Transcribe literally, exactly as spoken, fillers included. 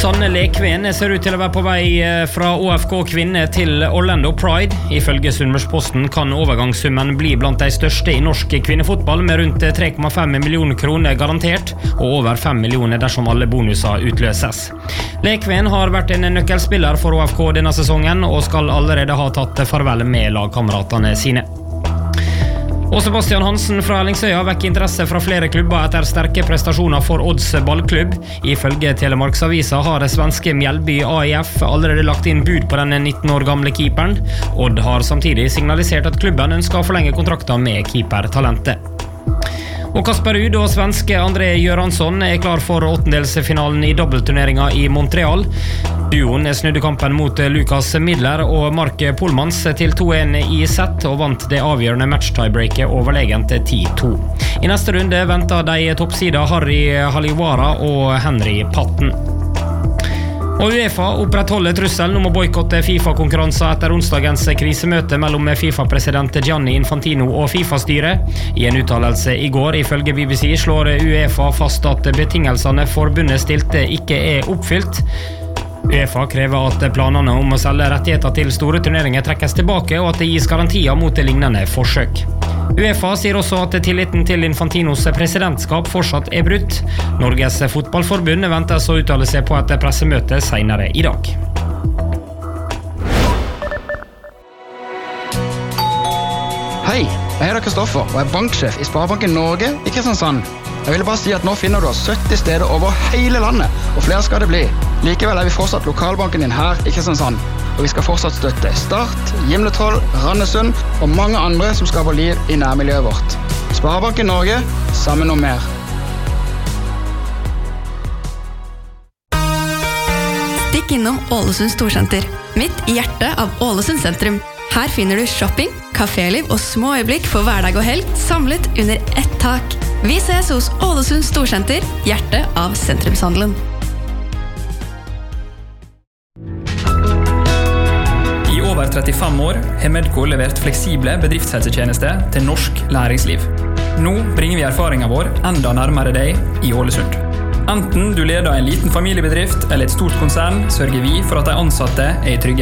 Sanne Lekven ser ut til å være på vei fra O F K Kvinne til Orlando Pride. Ifølge Sunnmørsposten kan overgangssummen bli blant de største i norsk kvinnefotball, med rundt tre komma fem millioner kroner garantert, og over fem millioner dersom alle bonuser utløses. Lekven har vært en nøkkelspiller for O F K denne sesongen, og skal allerede ha tatt farvel med lagkameratene sine. Og Sebastian Hansen fra Ellingsøya vekker interesse fra flere klubber etter sterke prestasjoner for Odds ballklubb. Ifølge Telemarksavisa har det svenske Mjällby A I F allerede lagt inn bud på denne nitten år gamle keeperen. Odd har samtidig signalisert at klubben ønsker å forlenge kontrakten med keepertalentet. Og Kasper Ruud og svenske André Göransson er klar for åttendelsfinalen i dobbeltturneringen i Montreal. Duoen snudde kampen mot Lukas Midler og Mark Polmans til to en i sett og vant det avgjørende match-tiebreaket overlegent ti to. I neste runde venter de toppsida Harry Haliwara og Henry Patten. Og UEFA opprettholder trusselen om å boykotte FIFA-konkurranser etter onsdagens krisemøte mellom FIFA-president Gianni Infantino og FIFA-styret. I en uttalelse i går, ifølge B B C, slår UEFA fast at betingelsene forbundet stilte ikke er oppfylt. UEFA krever at planene om å selge rettigheter til store turneringer trekkes tilbake, og at det gis garantier mot det lignende forsøk. UEFA sier også at tilliten til Infantinos presidentskap fortsatt er brutt. Norges fotballforbund ventes å uttale seg på et pressemøte senere i dag. Hei, jeg heter Kristoffer og er banksjef i Sparebanken Norge i Kristiansand. Jeg vil bare si at nå finner du oss sytti steder over hele landet, og flere skal det bli. Likevel er vi fortsatt lokalbanken din her i Kristiansand, og vi skal fortsatt støtte Start, Gimletroll, Randesund og mange andre som skaper liv i nærmiljøet vårt. Sparebanken Norge, sammen om mer. Stikk innom Ålesund Storsenter, midt i hjertet av Ålesund sentrum. Her finner du shopping, kaféliv og små øyeblikk for hverdag og helg, samlet under ett tak. Vi ses hos Ålesund Storsenter, hjertet av sentrumshandelen. I over trettifem år har Medco levert fleksible bedriftshelsetjenester til norsk læringsliv. Nå bringer vi erfaringen vår enda nærmere deg i Ålesund. Enten du leder en liten familiebedrift eller et stort konsern, sørger vi for at de ansatte er i trygge